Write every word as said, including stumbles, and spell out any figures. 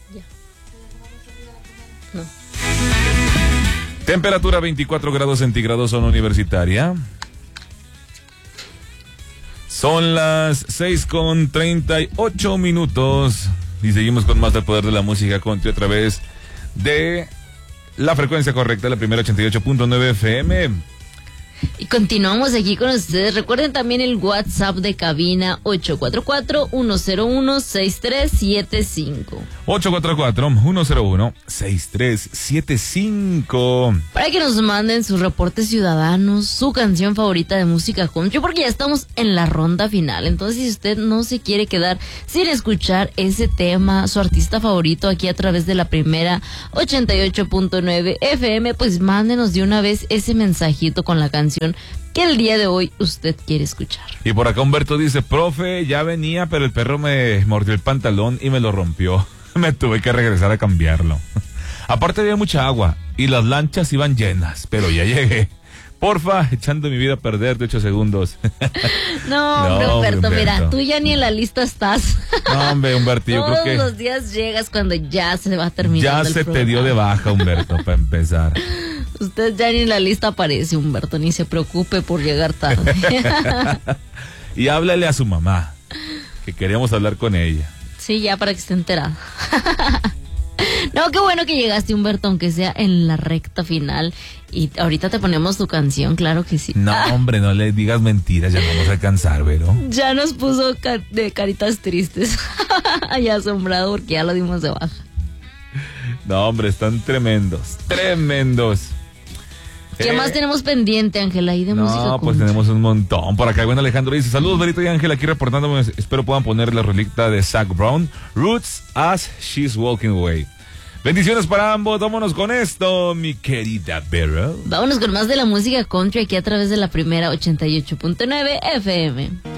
Ya. No. Temperatura veinticuatro grados centígrados, zona universitaria. Son las seis con treinta y ocho minutos. Y seguimos con más del poder de la música country a través de la frecuencia correcta, la primera ochenta y ocho punto nueve F M. Y continuamos aquí con ustedes. Recuerden también el WhatsApp de cabina ocho cuatro cuatro, uno cero uno, seis tres siete cinco. ocho cuatro cuatro, uno cero uno, seis tres siete cinco. Para que nos manden sus reportes ciudadanos, su canción favorita de música country, porque ya estamos en la ronda final. Entonces, si usted no se quiere quedar sin escuchar ese tema, su artista favorito aquí a través de la primera ochenta y ocho punto nueve F M, pues mándenos de una vez ese mensajito con la canción que el día de hoy usted quiere escuchar. Y por acá Humberto dice, profe, ya venía, pero el perro me mordió el pantalón y me lo rompió. Me tuve que regresar a cambiarlo. Aparte había mucha agua y las lanchas iban llenas, pero ya llegué. Porfa, echando mi vida a perder de ocho segundos. No, hombre, no, Humberto, Humberto, mira, tú ya ni en la lista estás. No, hombre, Humberto, yo Todos creo que los días llegas cuando ya se va a terminar. ya se te dio de baja, Humberto, para empezar. Usted ya ni en la lista aparece, Humberto, ni se preocupe por llegar tarde. Y háblale a su mamá, que queríamos hablar con ella. Sí, ya para que esté enterada. No, qué bueno que llegaste, Humberto, aunque sea en la recta final. Y ahorita te ponemos tu canción, claro que sí. No, hombre, no le digas mentiras, ya no vamos a alcanzar, ¿verdad? Ya nos puso ca- de caritas tristes. Ya asombrado porque ya lo dimos de baja. No, hombre, están tremendos, tremendos. ¿Qué Eh, más tenemos pendiente, Ángela, ahí de no, música pues country? tenemos un montón. Por acá, bueno, Alejandro dice, saludos, Berito y Ángela, aquí reportándome. Espero puedan poner la relicta de Zac Brown, Roots, as she's walking away. Bendiciones para ambos, vámonos con esto, mi querida Vero. Vámonos con más de la música country aquí a través de la primera ochenta y ocho punto nueve F M.